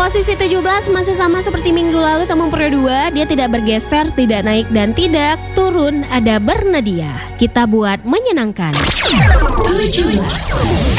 Posisi 17 masih sama seperti minggu lalu, Temung Pro 2. Dia tidak bergeser, tidak naik dan tidak turun. Ada Bernadia. Kita buat menyenangkan. 17.